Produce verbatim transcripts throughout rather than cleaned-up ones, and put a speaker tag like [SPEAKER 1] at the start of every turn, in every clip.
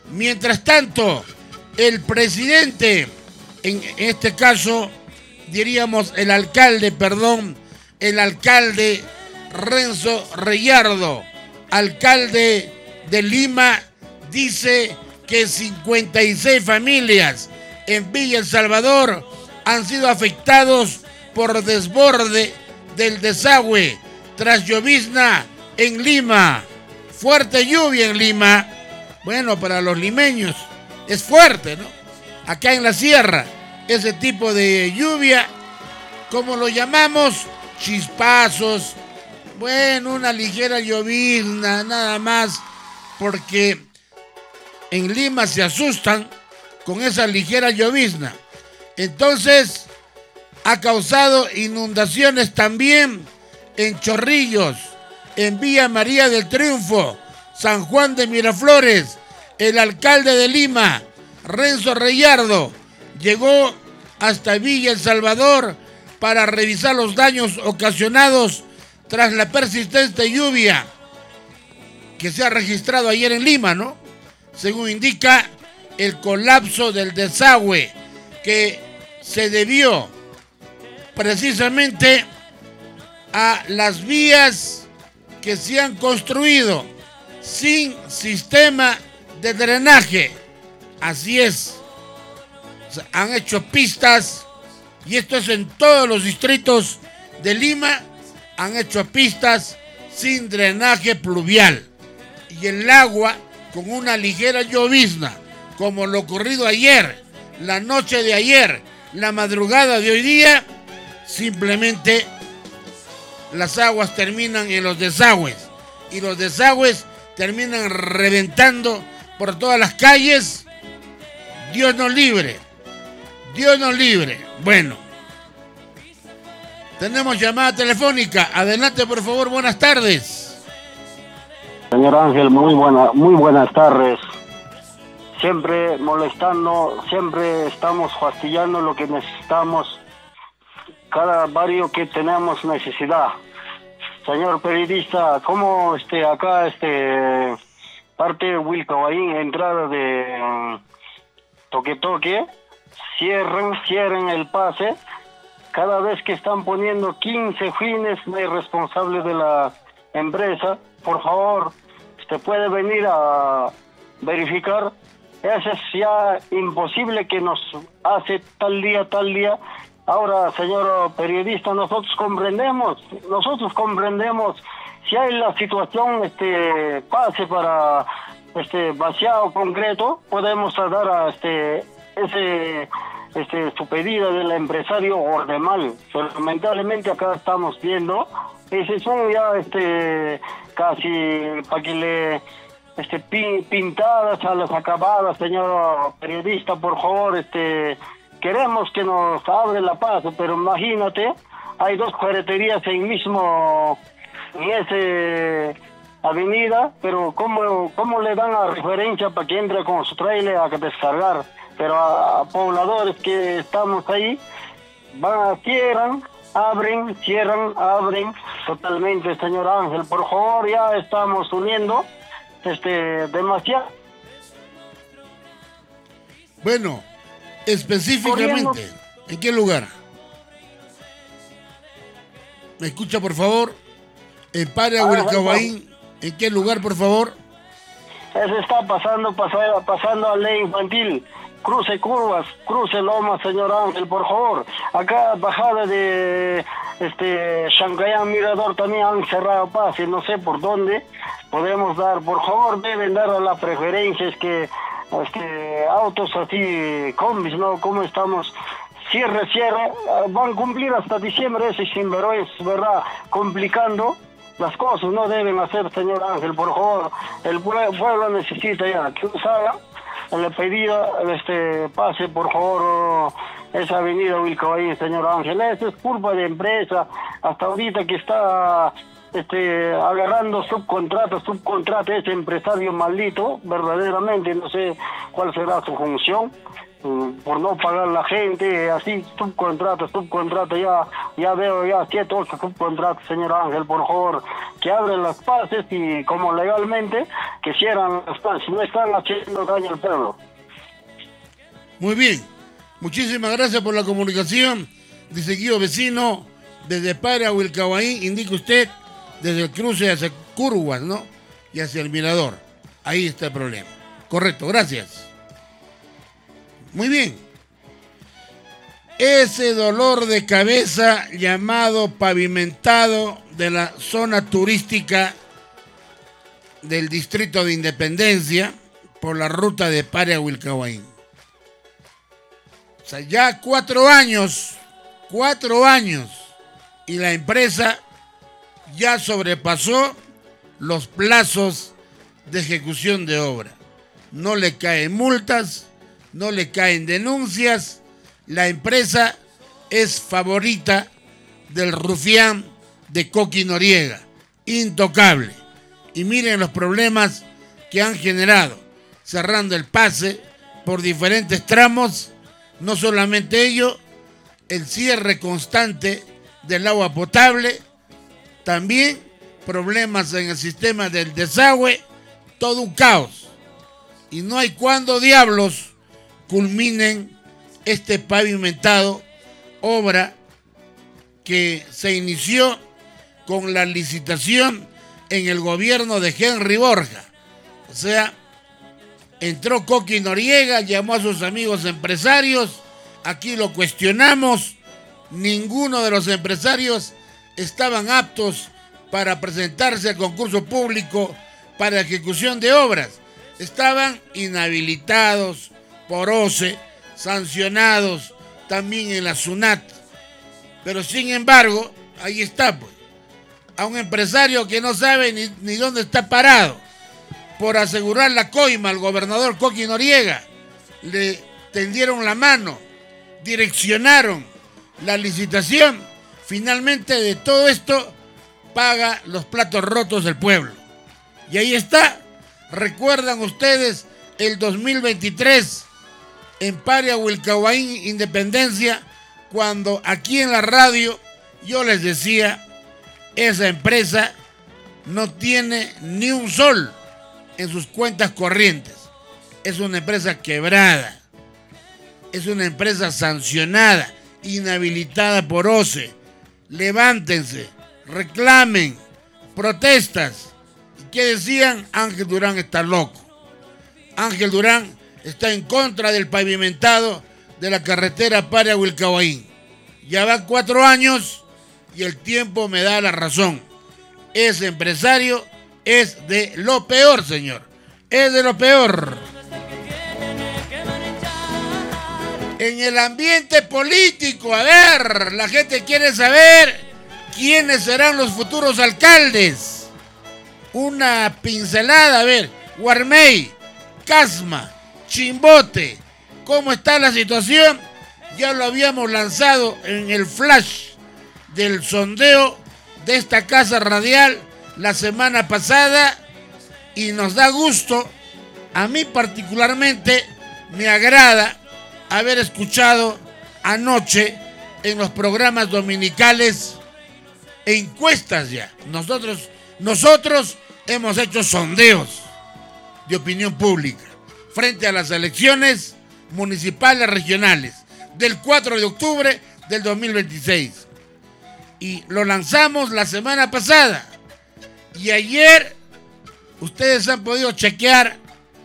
[SPEAKER 1] Mientras tanto, el presidente, en este caso, diríamos el alcalde, perdón, el alcalde Renzo Reyardo, alcalde de Lima, dice que cincuenta y seis familias en Villa El Salvador han sido afectados por desborde del desagüe tras llovizna en Lima. Fuerte lluvia en Lima. Bueno, para los limeños es fuerte, ¿no? Acá en la sierra, ese tipo de lluvia, como lo llamamos, chispazos, bueno, una ligera llovizna, nada más, porque en Lima se asustan con esa ligera llovizna. Entonces, ha causado inundaciones también en Chorrillos, en Villa María del Triunfo, San Juan de Miraflores. El alcalde de Lima, Renzo Reyardo, llegó hasta Villa El Salvador para revisar los daños ocasionados tras la persistente lluvia que se ha registrado ayer en Lima, ¿no? Según indica, el colapso del desagüe que se debió precisamente a las vías que se han construido sin sistema de drenaje. Así es. O sea, han hecho pistas, y esto es en todos los distritos de Lima, han hecho pistas sin drenaje pluvial. Y el agua, con una ligera llovizna, como lo ocurrido ayer, la noche de ayer, la madrugada de hoy día, simplemente las aguas terminan en los desagües. Y los desagües terminan reventando por todas las calles. Dios nos libre. Dios nos libre. Bueno, tenemos llamada telefónica. Adelante, por favor. Buenas tardes.
[SPEAKER 2] Señor Ángel, muy buena, muy buenas tardes. Siempre molestando, siempre estamos fastidiando lo que necesitamos. Cada barrio que tenemos necesidad. Señor periodista, ¿cómo este acá este parte de Wilcahuaín, entrada de um, Toque Toque, cierren, cierren el pase? Cada vez que están poniendo quince fines, no hay responsable de la empresa. Por favor, usted puede venir a verificar. Eso es ya imposible que nos hace tal día, tal día. Ahora, señor periodista, nosotros comprendemos, nosotros comprendemos si hay la situación, este, pase para este vaciado concreto, podemos dar a este, ese, este, su pedida del empresario Ordemal. Pero lamentablemente acá estamos viendo, ese son ya, este, casi para que le, este, pintadas a las acabadas, señor periodista, por favor, este. Queremos que nos abre la paso, pero imagínate, hay dos ferreterías en mismo, en esa avenida, pero ¿cómo, cómo le dan la referencia para que entre con su trailer a descargar? Pero a, a pobladores que estamos ahí, van, cierran, abren, cierran, abren, totalmente, señor Ángel. Por favor, ya estamos uniendo este demasiado.
[SPEAKER 1] Bueno, específicamente, ¿en qué lugar? ¿Me escucha, por favor? En Paria Wilcahuaín, ¿en qué lugar, por favor?
[SPEAKER 2] Eso está pasando, pasando, pasando a ley infantil. Cruce curvas, cruce lomas, señor Ángel, por favor. Acá, bajada de este Chancayán Mirador, también han cerrado pase, no sé por dónde podemos dar. Por favor, deben dar a las preferencias que este autos así, combis, ¿no? ¿Cómo estamos? Cierre, cierre, van a cumplir hasta diciembre ese sinvergüenza, ¿verdad? Complicando las cosas, no deben hacer, señor Ángel, por favor. El pueblo necesita ya que usara el pedido, este, pase, por favor, esa avenida Wilcahuaín, señor Ángel. Eso es culpa de empresa, hasta ahorita que está este, agarrando subcontratas, subcontrata, ese empresario maldito, verdaderamente, no sé cuál será su función, por no pagar la gente, así, subcontrata, subcontrata, ya ya veo ya siete, ocho subcontratas, señor Ángel, por favor, que abren las paces y como legalmente, que cierran las paces, si no están haciendo daño al pueblo.
[SPEAKER 1] Muy bien, muchísimas gracias por la comunicación, dice Guido Vecino, desde Para Huilcahuaín, indica usted, desde el cruce hacia Curvas, ¿no? Y hacia el Mirador, ahí está el problema. Correcto, gracias. Muy bien. Ese dolor de cabeza llamado pavimentado de la zona turística del distrito de Independencia por la ruta de Para Huilcahuaín. O sea, ya cuatro años, cuatro años, y la empresa ya sobrepasó los plazos de ejecución de obra. No le caen multas, no le caen denuncias, la empresa es favorita del rufián de Coqui Noriega, intocable. Y miren los problemas que han generado, cerrando el pase por diferentes tramos, no solamente ello, el cierre constante del agua potable, también problemas en el sistema del desagüe, todo un caos. Y no hay cuándo diablos culminen este pavimentado, obra que se inició con la licitación en el gobierno de Henry Borja. O sea, entró Coqui Noriega, llamó a sus amigos empresarios, aquí lo cuestionamos, ninguno de los empresarios estaban aptos para presentarse al concurso público para ejecución de obras. Estaban inhabilitados por O C E, sancionados también en la SUNAT. Pero sin embargo, ahí está, pues, a un empresario que no sabe ni, ni dónde está parado, por asegurar la coima al gobernador Coqui Noriega, le tendieron la mano, direccionaron la licitación, finalmente de todo esto paga los platos rotos del pueblo. Y ahí está, recuerdan ustedes el dos mil veintitrés en Para Huilcahuaín, Independencia, cuando aquí en la radio yo les decía, esa empresa no tiene ni un sol en sus cuentas corrientes. Es una empresa quebrada, es una empresa sancionada, inhabilitada por O C E. Levántense, reclamen, protestas. ¿Y qué decían? Ángel Durán está loco. Ángel Durán está en contra del pavimentado de la carretera Para Huilcahuaín. Ya va cuatro años y el tiempo me da la razón. Ese empresario es de lo peor, señor. Es de lo peor. En el ambiente político, a ver, la gente quiere saber quiénes serán los futuros alcaldes. Una pincelada, a ver, Guarmey, Casma, Chimbote, ¿cómo está la situación? Ya lo habíamos lanzado en el flash del sondeo de esta casa radial la semana pasada y nos da gusto, a mí particularmente me agrada haber escuchado anoche en los programas dominicales encuestas ya. Nosotros, nosotros hemos hecho sondeos de opinión pública frente a las elecciones municipales regionales del cuatro de octubre del dos mil veintiséis. Y lo lanzamos la semana pasada. Y ayer ustedes han podido chequear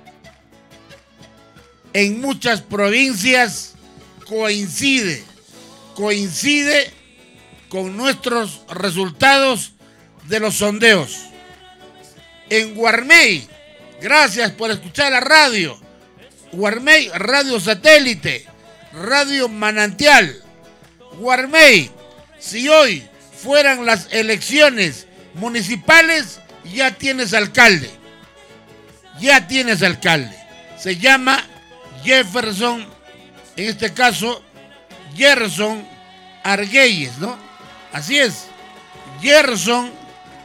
[SPEAKER 1] en muchas provincias coincide, coincide con nuestros resultados de los sondeos. En Guarmey, gracias por escuchar la radio. Guarmey, radio satélite, radio manantial. Guarmey, si hoy fueran las elecciones municipales, ya tienes alcalde. Ya tienes alcalde. Se llama Jefferson, en este caso, Gerson Argüelles, ¿no? Así es. Gerson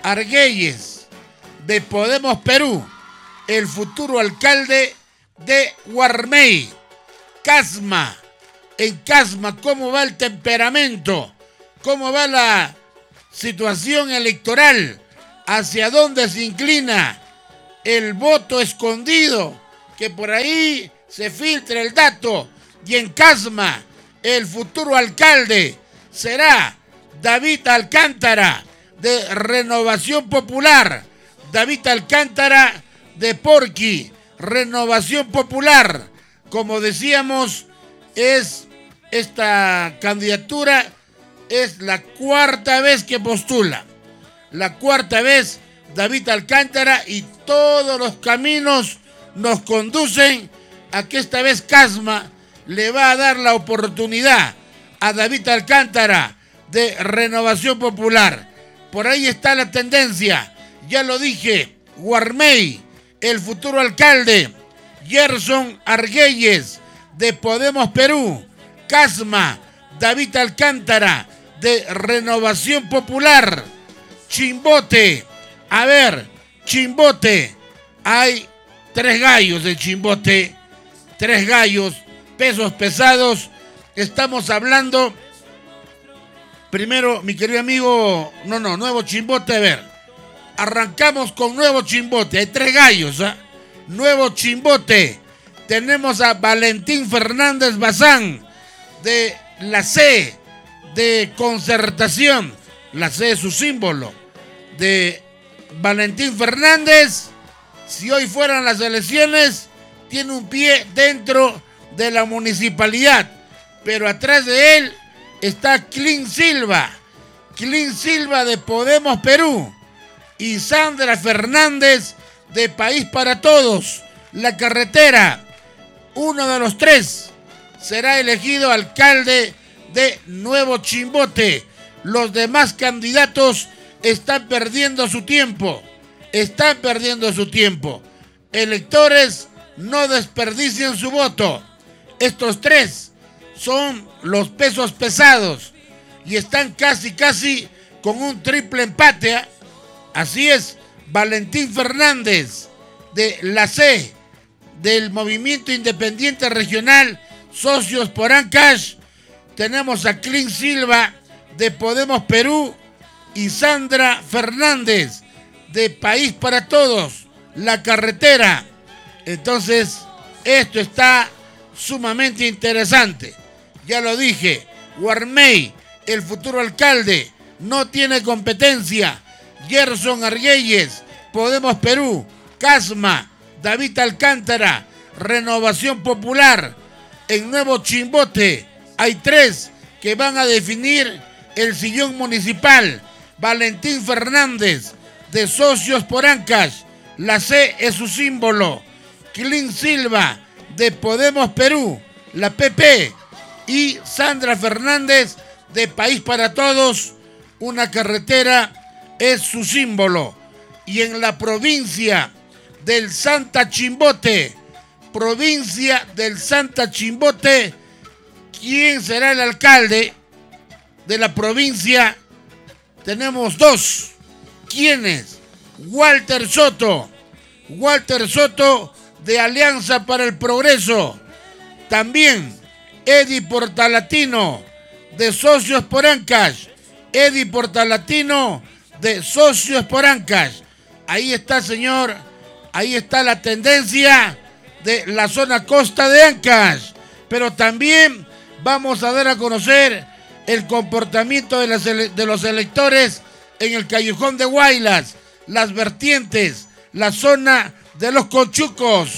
[SPEAKER 1] Argüelles, de Podemos Perú, el futuro alcalde de Guarmey. Casma, en Casma, ¿cómo va el temperamento? ¿Cómo va la situación electoral? ¿Hacia dónde se inclina el voto escondido? Que por ahí se filtra el dato. Y en Casma, el futuro alcalde será David Alcántara, de Renovación Popular. David Alcántara, de Porqui, Renovación Popular. Como decíamos, es esta candidatura es la cuarta vez que postula. La cuarta vez David Alcántara, y todos los caminos nos conducen a que esta vez Casma le va a dar la oportunidad a David Alcántara, de Renovación Popular. Por ahí está la tendencia. Ya lo dije, Guarmey, el futuro alcalde. Gerson Argüelles, de Podemos Perú. Casma, David Alcántara, de Renovación Popular. Chimbote, a ver, Chimbote, hay tres gallos de Chimbote, tres gallos, pesos pesados. Estamos hablando, primero, mi querido amigo, no, no, Nuevo Chimbote, a ver, arrancamos con Nuevo Chimbote, hay tres gallos, ¿eh? Nuevo Chimbote, tenemos a Valentín Fernández Bazán, de la C, de Concertación, la C es su símbolo, de Valentín Fernández. Si hoy fueran las elecciones, tiene un pie dentro de la municipalidad, pero atrás de él está Clint Silva, Clint Silva de Podemos Perú, y Sandra Fernández de País para Todos, La Carretera. Uno de los tres será elegido alcalde de Nuevo Chimbote. Los demás candidatos están perdiendo su tiempo, están perdiendo su tiempo. Electores, no desperdicien su voto. Estos tres son los pesos pesados y están casi, casi con un triple empate, ¿eh? Así es, Valentín Fernández, de la C, del Movimiento Independiente Regional Socios por Ancash. Tenemos a Clint Silva, de Podemos Perú, y Sandra Fernández, de País para Todos, La Carretera. Entonces, esto está sumamente interesante. Ya lo dije, Guarmey, el futuro alcalde, no tiene competencia. Gerson Argüelles, Podemos Perú. Casma, David Alcántara, Renovación Popular. En Nuevo Chimbote hay tres que van a definir el sillón municipal. Valentín Fernández, de Socios por Ancash, la C es su símbolo. Clint Silva, de Podemos Perú, la P P, y Sandra Fernández, de País para Todos, Una Carretera, es su símbolo. Y en la provincia del Santa Chimbote, provincia del Santa Chimbote, ¿quién será el alcalde de la provincia? Tenemos dos. ¿Quiénes? Walter Soto. Walter Soto, de Alianza para el Progreso. También Eddie Portalatino, de Socios por Ancash. Eddie Portalatino, de Socios por Ancash. Ahí está, señor. Ahí está la tendencia de la zona costa de Ancash. Pero también vamos a dar a conocer el comportamiento de, las ele- de los electores en el Callejón de Huaylas, las vertientes, la zona de los Conchucos.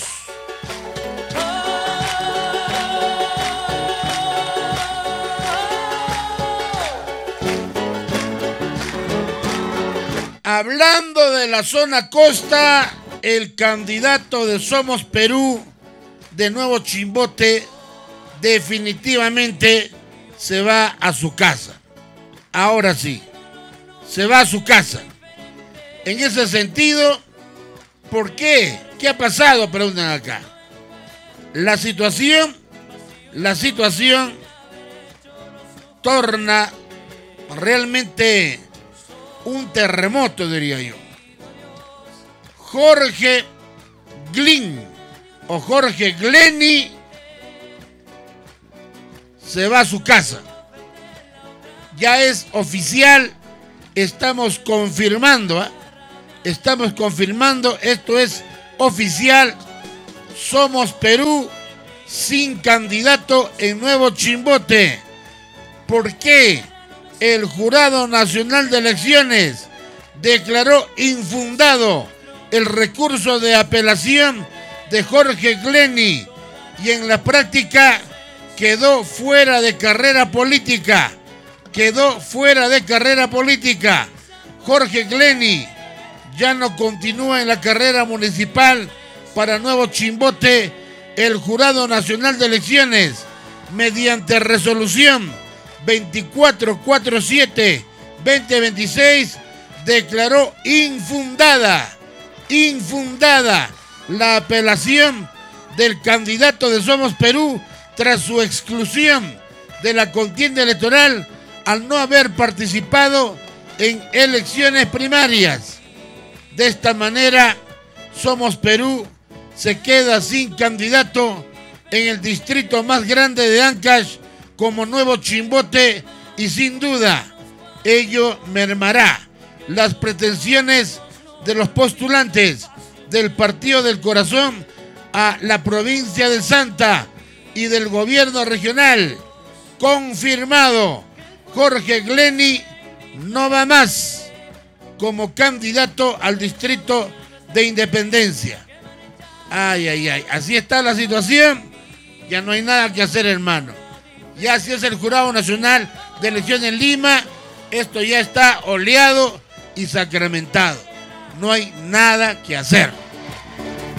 [SPEAKER 1] Hablando de la zona costa, el candidato de Somos Perú, de Nuevo Chimbote, definitivamente se va a su casa. Ahora sí, se va a su casa. En ese sentido, ¿por qué? ¿Qué ha pasado? Preguntan acá. La situación, la situación torna realmente un terremoto, diría yo. Jorge Glynn o Jorge Glenny se va a su casa. Ya es oficial, estamos confirmando, ¿eh? Estamos confirmando, esto es oficial. Somos Perú sin candidato en Nuevo Chimbote. ¿Por qué? El Jurado Nacional de Elecciones declaró infundado el recurso de apelación de Jorge Glenny y en la práctica quedó fuera de carrera política. Quedó fuera de carrera política. Jorge Glenny ya no continúa en la carrera municipal para Nuevo Chimbote. El Jurado Nacional de Elecciones, mediante resolución veinticuatro cuarenta y siete veinte veintiséis, declaró infundada, infundada la apelación del candidato de Somos Perú tras su exclusión de la contienda electoral al no haber participado en elecciones primarias. De esta manera, Somos Perú se queda sin candidato en el distrito más grande de Ancash como Nuevo Chimbote y sin duda ello mermará las pretensiones de los postulantes del Partido del Corazón a la provincia de Santa y del gobierno regional. Confirmado, Jorge Glenny no va más como candidato al distrito de Independencia. Ay, ay, ay, así está la situación, ya no hay nada que hacer, hermano. Ya así es el Jurado Nacional de Elecciones en Lima, esto ya está oleado y sacramentado. No hay nada que hacer.